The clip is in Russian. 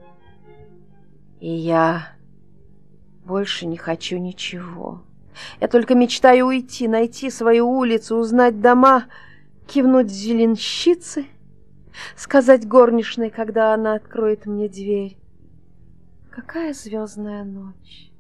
И я больше не хочу ничего. Я только мечтаю уйти, найти свою улицу, узнать дома, кивнуть зеленщице, сказать горничной, когда она откроет мне дверь: какая звездная ночь.